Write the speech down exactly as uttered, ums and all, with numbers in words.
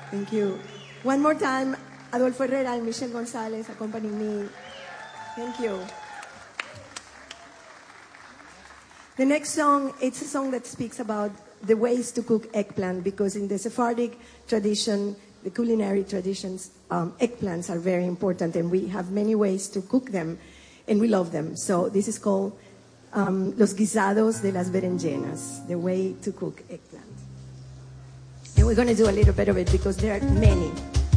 Thank you. One more time, Adolfo Herrera and Michelle Gonzalez accompanying me. Thank you. The next song, it's a song that speaks about the ways to cook eggplant, because in the Sephardic tradition, the culinary traditions, um, eggplants are very important, and we have many ways to cook them, and we love them. So this is called um, Los Guisados de las Berenjenas, the way to cook eggplant. And we're going to do a little bit of it because there are many.